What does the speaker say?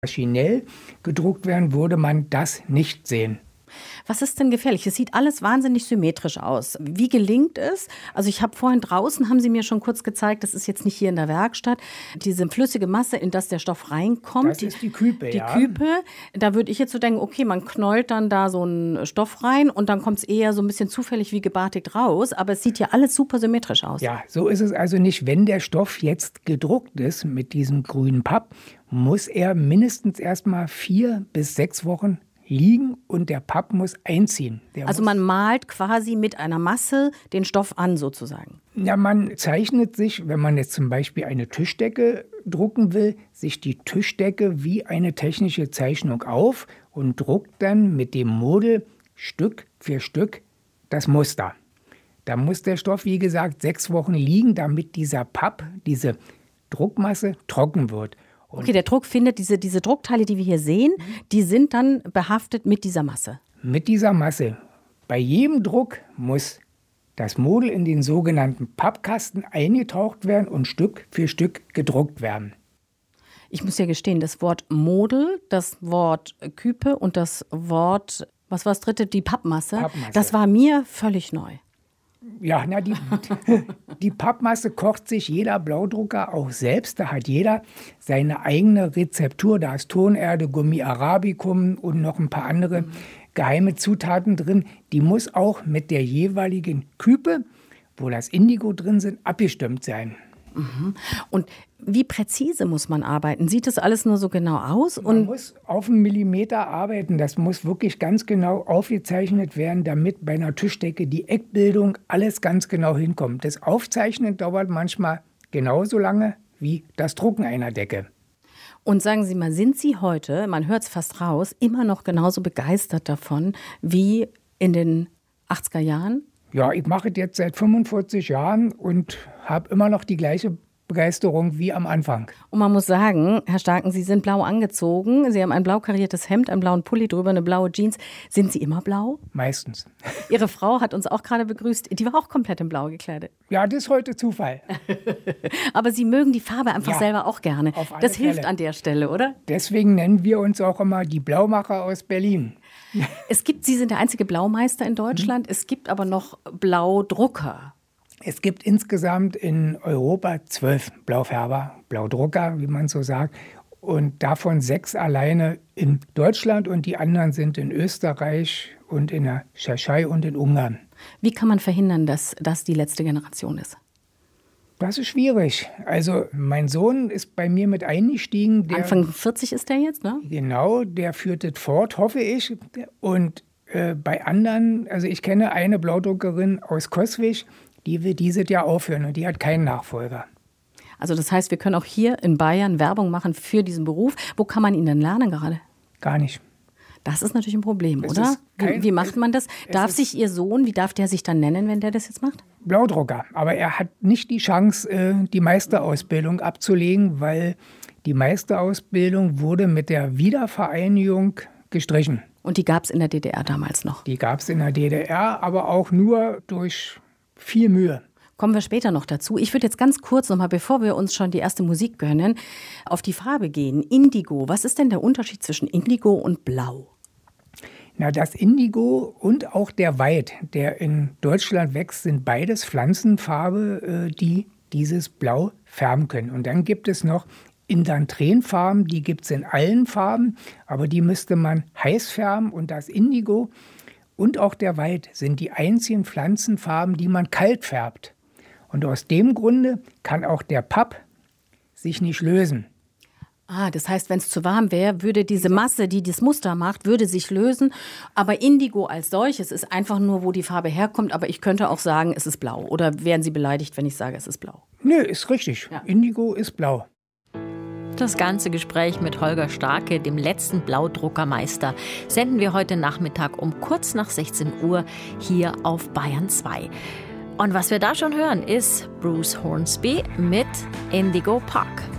maschinell gedruckt werden, würde man das nicht sehen. Was ist denn gefährlich? Es sieht alles wahnsinnig symmetrisch aus. Wie gelingt es? Also ich habe vorhin draußen, haben Sie mir schon kurz gezeigt, das ist jetzt nicht hier in der Werkstatt, diese flüssige Masse, in das der Stoff reinkommt. Das ist die Küpe, Die Küpe, da würde ich jetzt so denken, okay, man knollt dann da so einen Stoff rein und dann kommt es eher so ein bisschen zufällig wie gebartigt raus, aber es sieht ja alles super symmetrisch aus. Ja, so ist es also nicht. Wenn der Stoff jetzt gedruckt ist mit diesem grünen Papp, muss er mindestens erstmal 4 bis 6 Wochen liegen und der Papp muss einziehen. Also man malt quasi mit einer Masse den Stoff an sozusagen. Ja, man zeichnet sich, wenn man jetzt zum Beispiel eine Tischdecke drucken will, sich die Tischdecke wie eine technische Zeichnung auf und druckt dann mit dem Model Stück für Stück das Muster. Da muss der Stoff, wie gesagt, 6 Wochen liegen, damit dieser Papp, diese Druckmasse trocken wird. Okay, der Druck findet, diese Druckteile, die wir hier sehen, die sind dann behaftet mit dieser Masse. Mit dieser Masse. Bei jedem Druck muss das Model in den sogenannten Pappkasten eingetaucht werden und Stück für Stück gedruckt werden. Ich muss ja gestehen, das Wort Model, das Wort Küpe und das Wort, was war das dritte, die Pappmasse, das war mir völlig neu. Ja, die Pappmasse kocht sich jeder Blaudrucker auch selbst. Da hat jeder seine eigene Rezeptur. Da ist Tonerde, Gummi Arabicum und noch ein paar andere geheime Zutaten drin. Die muss auch mit der jeweiligen Küpe, wo das Indigo drin sind, abgestimmt sein. Mhm. Und wie präzise muss man arbeiten? Sieht das alles nur so genau aus? Man muss auf einen Millimeter arbeiten. Das muss wirklich ganz genau aufgezeichnet werden, damit bei einer Tischdecke die Eckbildung alles ganz genau hinkommt. Das Aufzeichnen dauert manchmal genauso lange wie das Drucken einer Decke. Und sagen Sie mal, sind Sie heute, man hört es fast raus, immer noch genauso begeistert davon wie in den 80er Jahren? Ja, ich mache es jetzt seit 45 Jahren und habe immer noch die gleiche Begeisterung wie am Anfang. Und man muss sagen, Herr Starken, Sie sind blau angezogen. Sie haben ein blau kariertes Hemd, einen blauen Pulli drüber, eine blaue Jeans. Sind Sie immer blau? Meistens. Ihre Frau hat uns auch gerade begrüßt. Die war auch komplett in blau gekleidet. Ja, das ist heute Zufall. Aber Sie mögen die Farbe einfach selber auch gerne. Das hilft Fälle. An der Stelle, oder? Deswegen nennen wir uns auch immer die Blaumacher aus Berlin. Sie sind der einzige Blaumeister in Deutschland. Es gibt aber noch Blaudrucker. Es gibt insgesamt in Europa 12 Blaufärber, Blaudrucker, wie man so sagt. Und davon 6 alleine in Deutschland und die anderen sind in Österreich und in der Tschechei und in Ungarn. Wie kann man verhindern, dass das die letzte Generation ist? Das ist schwierig. Also mein Sohn ist bei mir mit eingestiegen. Anfang 40 ist der jetzt, ne? Genau, der führt es fort, hoffe ich. Und bei anderen, also ich kenne eine Blaudruckerin aus Coswig, die will dieses Jahr aufhören und die hat keinen Nachfolger. Also das heißt, wir können auch hier in Bayern Werbung machen für diesen Beruf. Wo kann man ihn denn lernen gerade? Gar nicht. Das ist natürlich ein Problem, oder? Wie macht man das? Darf sich Ihr Sohn, wie darf der sich dann nennen, wenn der das jetzt macht? Blaudrucker. Aber er hat nicht die Chance, die Meisterausbildung abzulegen, weil die Meisterausbildung wurde mit der Wiedervereinigung gestrichen. Und die gab es in der DDR damals noch? Die gab es in der DDR, aber auch nur durch viel Mühe. Kommen wir später noch dazu. Ich würde jetzt ganz kurz nochmal, bevor wir uns schon die erste Musik gönnen, auf die Farbe gehen. Indigo. Was ist denn der Unterschied zwischen Indigo und Blau? Na, das Indigo und auch der Weid, der in Deutschland wächst, sind beides Pflanzenfarbe, die dieses Blau färben können. Und dann gibt es noch Indantrenfarben, die gibt es in allen Farben, aber die müsste man heiß färben. Und das Indigo und auch der Weid sind die einzigen Pflanzenfarben, die man kalt färbt. Und aus dem Grunde kann auch der Papp sich nicht lösen. Das heißt, wenn es zu warm wäre, würde diese Masse, die das Muster macht, würde sich lösen. Aber Indigo als solches ist einfach nur, wo die Farbe herkommt. Aber ich könnte auch sagen, es ist blau. Oder wären Sie beleidigt, wenn ich sage, es ist blau? Nö, ist richtig. Ja. Indigo ist blau. Das ganze Gespräch mit Holger Starke, dem letzten Blaudruckermeister, senden wir heute Nachmittag um kurz nach 16 Uhr hier auf Bayern 2. Und was wir da schon hören, ist Bruce Hornsby mit Indigo Park.